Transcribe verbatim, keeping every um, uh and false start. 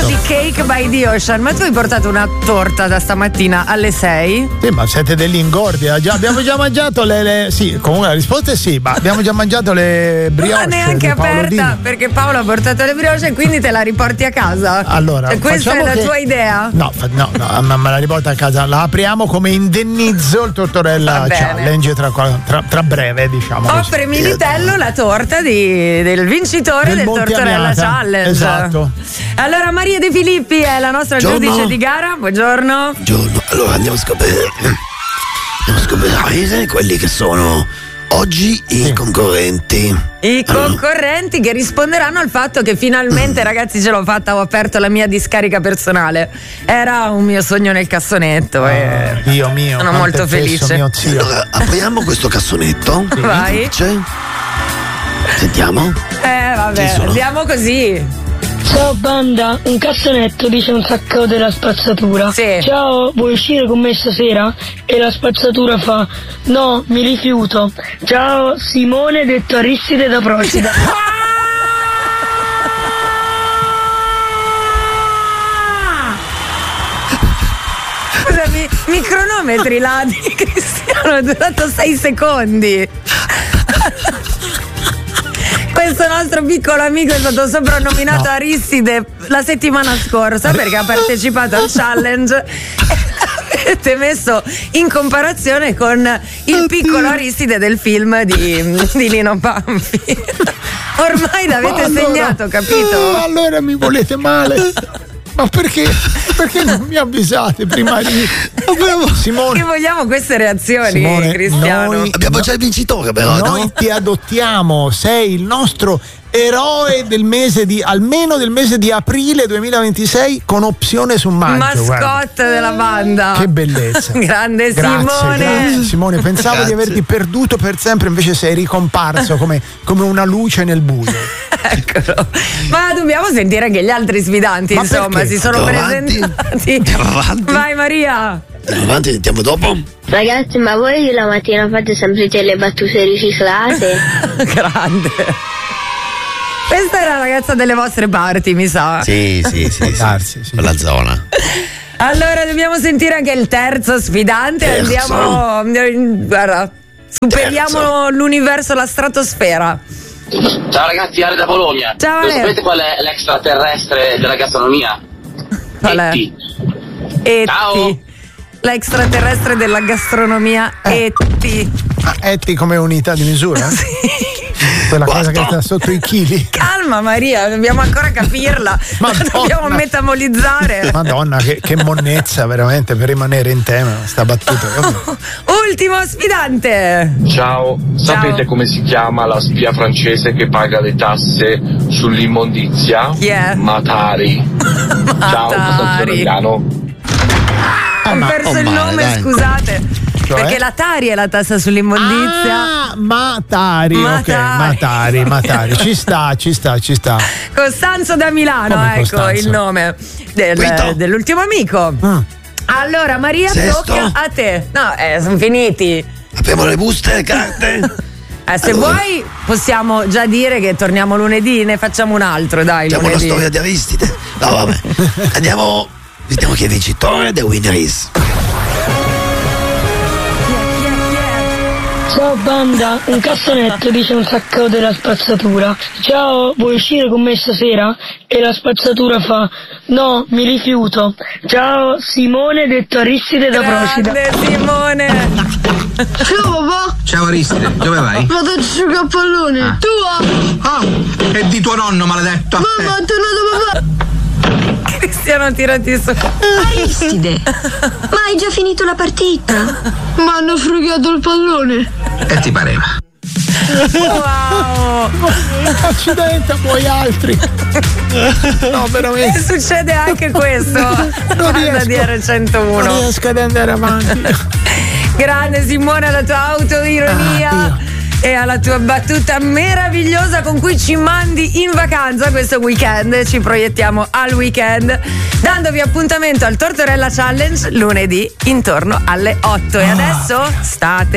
Candy Cake by the Ocean. Ma tu hai portato una torta da stamattina alle sei? Sì, ma siete degli ingordi. Già, abbiamo già mangiato le, le. Sì, comunque la risposta è sì, ma abbiamo già mangiato le brioche. Ma neanche aperta, perché Paolo ha portato le brioche e quindi te la riporti a casa. Allora, e questa è la che... tua idea? No, no, no, ma me la riporto a casa. La apriamo come indennizzo il Tortorella Challenge tra, tra, tra breve, diciamo. Offre Militello la torta di, del vincitore del, del Tortorella Challenge. Esatto. Allora Maria De Filippi è la nostra Buongiorno. giudice di gara. Buongiorno. Buongiorno. Allora andiamo a scoprire andiamo a scoprire quelli che sono oggi i sì. concorrenti. I concorrenti allora. che risponderanno al fatto che finalmente, ragazzi, ce l'ho fatta, ho aperto la mia discarica personale. Era un mio sogno nel cassonetto. Oh, e Dio mio. Sono molto felice. Mio zio. Allora, apriamo questo cassonetto. Sì. Vai. C'è? Sentiamo. Eh, vabbè, andiamo così. Ciao banda, un cassonetto dice un sacco della spazzatura. Sì. Ciao, vuoi uscire con me stasera? E la spazzatura fa: no, mi rifiuto. Ciao, Simone detto Aristide da Procida. Scusa, mi, mi cronometri là di Cristiano, è durato sei secondi. Questo nostro piccolo amico è stato soprannominato no. Aristide la settimana scorsa perché ha partecipato al challenge e l'avete messo in comparazione con il piccolo Aristide del film di, di Lino Banfi. Ormai l'avete allora, segnato, capito? Allora mi volete male. Ma perché? Perché non mi avvisate prima di. Simone. Che vogliamo queste reazioni, Simone, Cristiano? Noi, abbiamo no, già il vincitore, però. Noi no? ti adottiamo, sei il nostro eroe del mese di almeno del mese di aprile duemilaventisei con opzione su maggio. Mascotte della banda. Che bellezza. Grande grazie, Simone. Grazie Simone, pensavo grazie. di averti perduto per sempre, invece sei ricomparso come, come una luce nel buio. Eccolo. Ma dobbiamo sentire anche gli altri sfidanti, Ma insomma, perché? si sono Andiamo presentati. Andiamo avanti. Vai Maria. Andiamo avanti, sentiamo dopo. Ragazzi, ma voi la mattina fate sempre delle battute riciclate? Grande. Questa è la ragazza delle vostre parti, mi sa. Sì, sì, sì, sì. Darsi, sì. Quella zona. Allora dobbiamo sentire anche il terzo sfidante. Terzo. Andiamo. Guarda, superiamo Terzo. l'universo, la stratosfera. Ciao ragazzi, Ale da Bologna. Ciao, Lo Ale. sapete qual è l'extraterrestre della gastronomia? Qual è? E T. E T. Ciao. L'extraterrestre della gastronomia Eh. E T. Ah, Etti come unità di misura? Sì. Quella cosa che sta sotto i chili. Calma Maria, dobbiamo ancora capirla. Madonna. Dobbiamo metabolizzare. Madonna, che, che monnezza veramente per rimanere in tema sta battuta. Ultimo sfidante. Ciao, sapete come si chiama la spia francese che paga le tasse sull'immondizia? Chi è? Matari. Ciao, Costanzo Milano. Ho ma- perso oh, il male, nome, dai. scusate. Cioè? Perché la Tari è la tassa sull'immondizia. Ah, Matari, Matari. ok, Matari, Matari, ci sta, ci sta, ci sta. Costanzo da Milano, Come ecco Costanzo? il nome del- Quinto. dell'ultimo amico. Ah. Allora Maria, Sesto. tocca a te. No, eh, sono finiti. Apriamo le buste, le carte. Eh, se Allora. vuoi possiamo già dire che torniamo lunedì, ne facciamo un altro, dai, Facciamo la lunedì. storia di Aristide. No, vabbè. Andiamo. Vediamo chi è vincitore, The Winner is. Ciao banda, un cassonetto dice un sacco della spazzatura. Ciao, vuoi uscire con me stasera? E la spazzatura fa: no, mi rifiuto. Ciao, Simone detto Aristide da Procida. Grande Simone. Ciao papà, Ciao Aristide, dove vai? vado a giocare a pallone. Ah. Tu? Ah, è di tuo nonno, maledetto. Mamma, è tornato papà. Cristiano, tirati su. Aristide, ma hai già finito la partita? Mi hanno frugato il pallone. E ti pareva? Wow. Accidente, poi altri. No, E veramente. succede anche questo. Non Guarda di riesco. R centouno. Non riesco ad andare avanti. Grande Simone, alla tua autoironia. Ah, e alla tua battuta meravigliosa con cui ci mandi in vacanza questo weekend. Ci proiettiamo al weekend dandovi appuntamento al Tortorella Challenge lunedì intorno alle otto. E adesso state